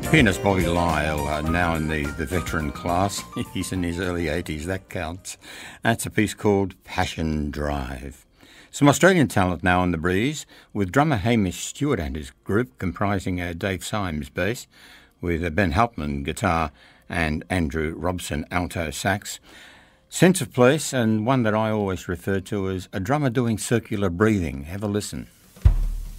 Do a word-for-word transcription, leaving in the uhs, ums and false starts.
Pianist Bobby Lyle, uh, now in the, the veteran class. He's in his early eighties, that counts. That's a piece called Passion Drive. Some Australian talent now on the breeze, with drummer Hamish Stewart and his group comprising uh, Dave Symes bass, with uh, Ben Halpman guitar and Andrew Robson alto sax. Sense of place, and one that I always refer to as a drummer doing circular breathing. Have a listen.